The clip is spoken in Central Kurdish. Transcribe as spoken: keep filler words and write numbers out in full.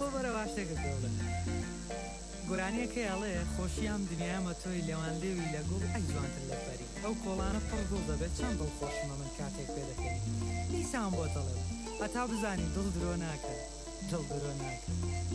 خۆ بەرە باشتێکت بڵێ گۆرانیەکەی ئەڵێ خۆشیام دنیامە تۆی لەوان لێوی لە گوڵ ئەی جوانتر لە بەری ئەو کۆڵانە پڕ گوڵ دەبێت چەند دڵخۆشمە من کاتێک پێ دەکەی دیسان بۆ دەڵێ هەتا بزانی دڵ درۆ ناکە دڵ درۆ ناکە